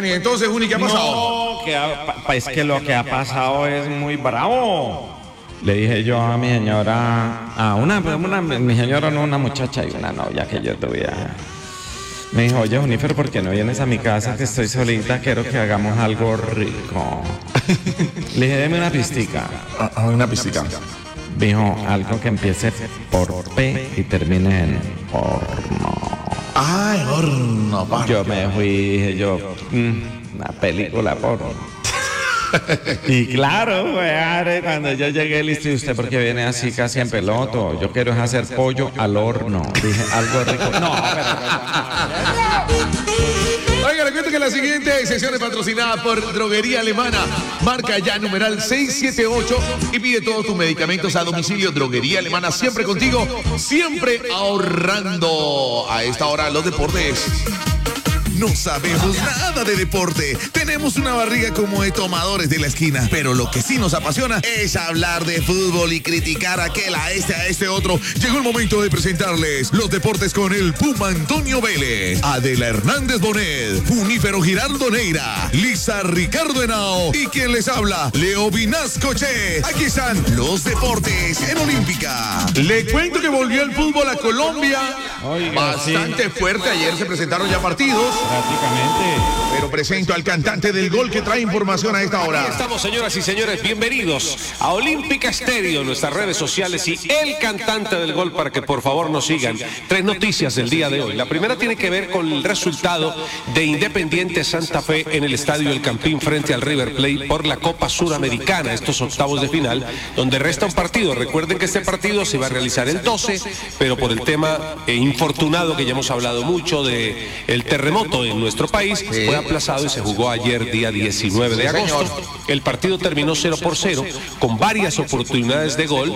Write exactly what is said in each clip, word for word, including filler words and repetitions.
Y entonces, Juni, ¿qué ha pasado? No, que ha, es que lo que ha pasado es muy bravo. Le dije yo a mi señora, a una, una mi señora no, una muchacha y una novia que yo tuve. Me dijo, oye, Junifer, ¿por qué no vienes a mi casa que estoy solita? Quiero que hagamos algo rico. Le dije, deme una pistica. Ah, una pistica. Dijo, algo que empiece por P y termine en horno. Ay, horno, pa. Yo me fui y dije yo, mmm, una película porno. Y claro, güey, cuando yo llegué, listo, ¿y usted por qué viene así casi en peloto? Yo quiero es hacer pollo al horno. Dije, algo rico. No, pero... Oiga, le cuento que la siguiente sesión es patrocinada por Droguería Alemana. Marca ya numeral seis siete ocho y pide todos tus medicamentos a domicilio. Droguería Alemana, siempre contigo, siempre ahorrando. A esta hora los deportes. No sabemos nada de deporte. Tenemos una barriga como de tomadores de la esquina. Pero lo que sí nos apasiona es hablar de fútbol y criticar a aquel, a este, a este otro. Llegó el momento de presentarles los deportes con el Puma Antonio Vélez, Adela Hernández Bonet, Junífero Giraldo Neira, Lisa Ricardo Henao y quien les habla, Leo Vinasco Che. Aquí están los deportes en Olímpica. Le cuento que volvió el fútbol a Colombia. Oiga, bastante sí. fuerte. Ayer se presentaron ya partidos. Prácticamente. Pero presento al cantante del gol que trae información a esta hora. Aquí estamos, señoras y señores, bienvenidos a Olímpica Estéreo, nuestras redes sociales y el cantante del gol para que por favor nos sigan. Tres noticias del día de hoy. La primera tiene que ver con el resultado de Independiente Santa Fe en el Estadio El Campín frente al River Plate por la Copa Suramericana, estos octavos de final, donde resta un partido. Recuerden que este partido se va a realizar el doce, pero por el tema eh, infortunado que ya hemos hablado mucho de el terremoto en nuestro país, sí, fue aplazado y se jugó ayer día diecinueve de agosto. El partido terminó cero por cero con varias oportunidades de gol.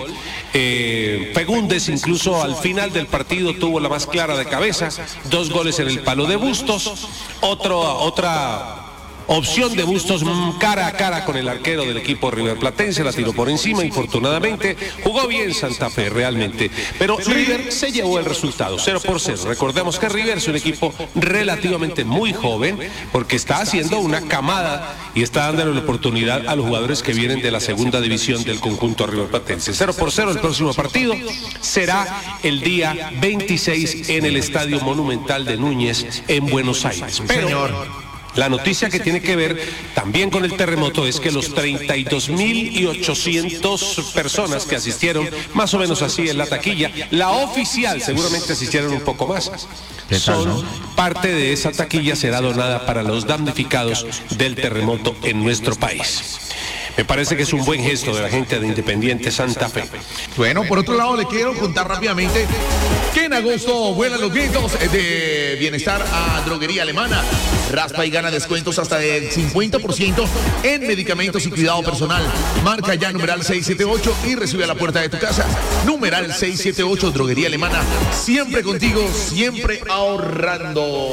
Eh, Fegúndez incluso al final del partido tuvo la más clara de cabeza, dos goles en el palo de Bustos, otro, otra opción de Bustos cara a cara con el arquero del equipo riverplatense, la tiró por encima, infortunadamente. Jugó bien Santa Fe realmente, pero River se llevó el resultado, cero por cero. Recordemos que River es un equipo relativamente muy joven, porque está haciendo una camada y está dándole la oportunidad a los jugadores que vienen de la segunda división del conjunto riverplatense. cero por cero, el próximo partido será el día veintiséis en el Estadio Monumental de Núñez en Buenos Aires. Pero la noticia que tiene que ver también con el terremoto es que los treinta y dos mil ochocientas personas que asistieron, más o menos así en la taquilla, la oficial seguramente asistieron un poco más, son parte de esa taquilla, será donada para los damnificados del terremoto en nuestro país. Me parece que es un buen gesto de la gente de Independiente Santa Fe. Bueno, por otro lado, le quiero contar rápidamente que en agosto vuelan los vientos de bienestar a Droguería Alemana. Raspa y gana descuentos hasta del cincuenta por ciento en medicamentos y cuidado personal. Marca ya numeral seis siete ocho y recibe a la puerta de tu casa. Numeral seis siete ocho, Droguería Alemana. Siempre contigo, siempre ahorrando.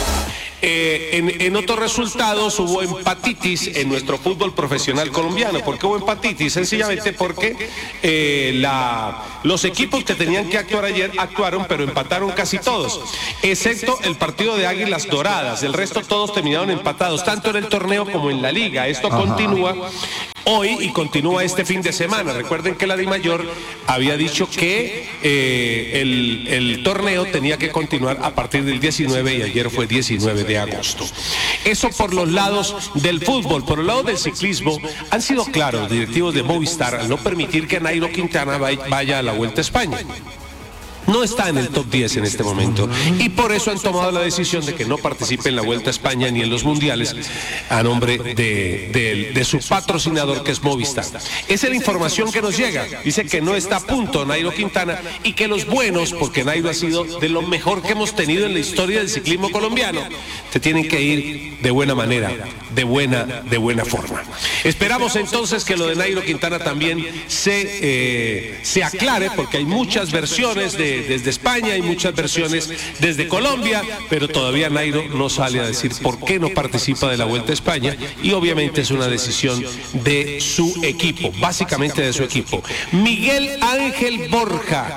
Eh, en, en otros resultados hubo empatitis en nuestro fútbol profesional colombiano. ¿Por qué hubo empatitis? Sencillamente porque eh, la, los equipos que tenían que actuar ayer actuaron, pero empataron casi todos, excepto el partido de Águilas Doradas. El resto todos terminaron empatados, tanto en el torneo como en la liga. Esto Ajá. continúa hoy y continúa este fin de semana. Recuerden que la DIMAYOR había dicho que eh, el, el torneo tenía que continuar a partir del diecinueve y ayer fue diecinueve de agosto. Eso por los lados del fútbol. Por el lado del ciclismo han sido claros directivos de Movistar al no permitir que Nairo Quintana vaya a la Vuelta a España. No está en el top diez en este momento y por eso han tomado la decisión de que no participe en la Vuelta a España ni en los mundiales a nombre de, de, de su patrocinador, que es Movistar. Esa es la información que nos llega. Dice que no está a punto Nairo Quintana y que los buenos, porque Nairo ha sido de lo mejor que hemos tenido en la historia del ciclismo colombiano, se tienen que ir de buena manera, de buena, de buena forma. Esperamos entonces que lo de Nairo Quintana también se, eh, se aclare, porque hay muchas versiones de desde España, hay muchas versiones desde Colombia, pero todavía Nairo no sale a decir por qué no participa de la Vuelta a España y obviamente es una decisión de su equipo, básicamente de su equipo. Miguel Ángel Borja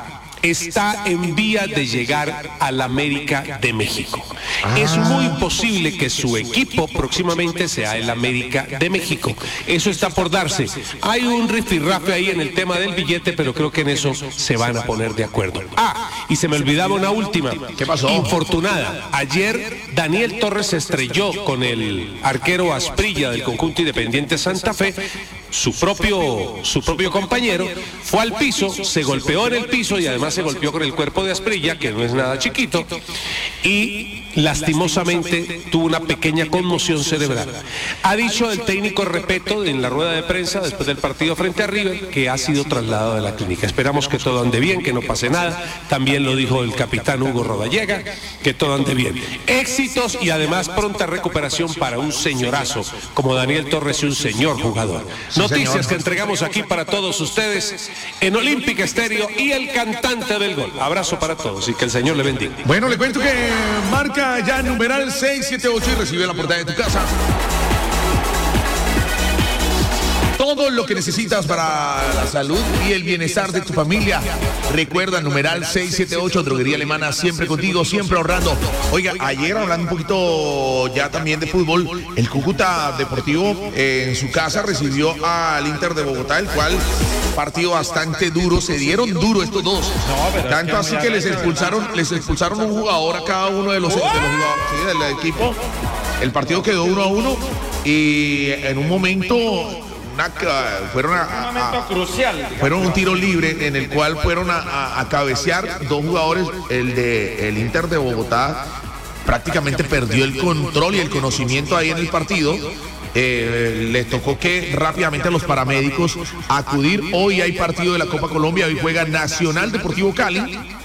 está en vía de llegar al América de México. Es muy posible que su equipo próximamente sea el América de México. Eso está por darse. Hay un rifirrafe ahí en el tema del billete, pero creo que en eso se van a poner de acuerdo. Ah, y se me olvidaba una última. ¿Qué pasó? Infortunada. Ayer Daniel Torres se estrelló con el arquero Asprilla del conjunto Independiente Santa Fe. Su propio, su propio compañero fue al piso, se golpeó en el piso y además se golpeó con el cuerpo de Asprilla, que no es nada chiquito, y lastimosamente tuvo una pequeña conmoción cerebral. Ha dicho el técnico Repeto en la rueda de prensa después del partido frente a River que ha sido trasladado de la clínica. Esperamos que todo ande bien, que no pase nada. También lo dijo el capitán Hugo Rodallega, que todo ande bien. Éxitos y además pronta recuperación para un señorazo como Daniel Torres y un señor jugador. Noticias que entregamos aquí para todos ustedes en Olímpica Estéreo y el cantante del gol. Abrazo para todos y que el Señor le bendiga. Bueno, le cuento que marca ya numeral seis siete ocho y recibe la portada de tu casa. Todo lo que necesitas para la salud y el bienestar de tu familia. Recuerda, numeral seis siete ocho, Droguería Alemana, siempre contigo, siempre ahorrando. Oiga, ayer hablando un poquito ya también de fútbol, el Cúcuta Deportivo eh, en su casa recibió al Inter de Bogotá, el cual partido bastante duro, se dieron duro estos dos. No, tanto así que les expulsaron, les expulsaron un jugador a cada uno de los, de los jugadores sí, del equipo. El partido quedó uno a uno y en un momento... Una, fueron a, a, un momento crucial. Fueron un tiro libre en el cual fueron a, a, a cabecear dos jugadores. El de el Inter de Bogotá prácticamente perdió el control y el conocimiento ahí en el partido. Eh, les tocó que rápidamente a los paramédicos acudir. Hoy hay partido de la Copa Colombia. Hoy juega Nacional Deportivo Cali.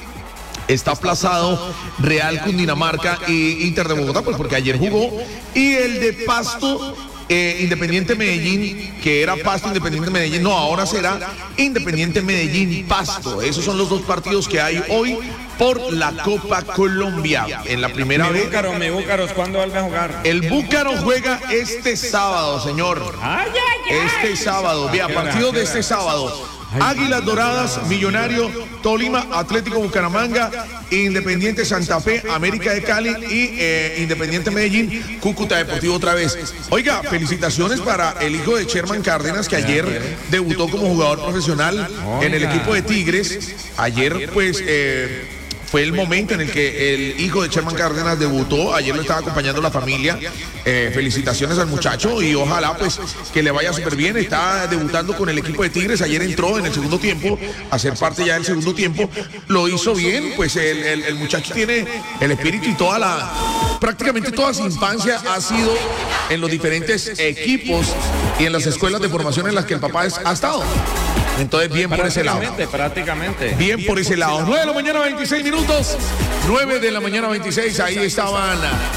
Está aplazado Real Cundinamarca e Inter de Bogotá, pues porque ayer jugó. Y el de Pasto, eh, Independiente Medellín, que era Pasto, Independiente Medellín, no, ahora será Independiente Medellín Pasto. Esos son los dos partidos que hay hoy por la Copa Colombia. En la primera mi vez. Búcaro, mi Búcaros, ¿cuándo vuelve a jugar? El Búcaro juega este sábado, señor. Ay, ay, ay. Este sábado, vea, partido de este sábado. Águilas Doradas, Millonario, Tolima, Atlético Bucaramanga, Independiente Santa Fe, América de Cali y eh, Independiente Medellín, Cúcuta Deportivo otra vez. Oiga, felicitaciones para el hijo de Sherman Cárdenas, que ayer debutó como jugador profesional en el equipo de Tigres. Ayer, pues... Eh, Fue el momento en el que el hijo de Sherman Cárdenas debutó. Ayer lo estaba acompañando la familia. Eh, felicitaciones al muchacho y ojalá pues que le vaya súper bien. Está debutando con el equipo de Tigres. Ayer entró en el segundo tiempo a ser parte ya del segundo tiempo. Lo hizo bien. Pues el, el, el muchacho tiene el espíritu y toda la... prácticamente toda su infancia ha sido en los diferentes equipos y en las escuelas de formación en las que el papá es, ha estado. Entonces, bien por ese lado. Prácticamente. Bien por ese lado. nueve de la mañana, veintiséis minutos. nueve de la mañana, veintiséis. Ahí estaban.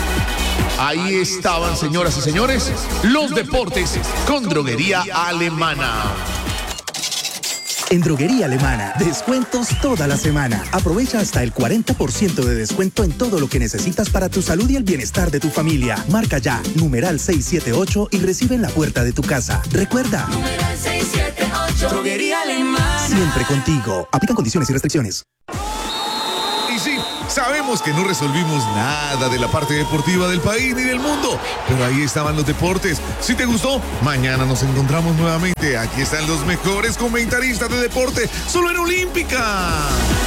Ahí estaban, señoras y señores, los deportes con Droguería Alemana. En Droguería Alemana, descuentos toda la semana. Aprovecha hasta el cuarenta por ciento de descuento en todo lo que necesitas para tu salud y el bienestar de tu familia. Marca ya, numeral seis siete ocho y recibe en la puerta de tu casa. Recuerda, numeral seis siete ocho. Droguería Alemana. Siempre contigo. Aplican condiciones y restricciones. Y sí, sabemos que no resolvimos nada de la parte deportiva del país ni del mundo, pero ahí estaban los deportes. Si te gustó, mañana nos encontramos nuevamente. Aquí están los mejores comentaristas de deporte, solo en Olímpica.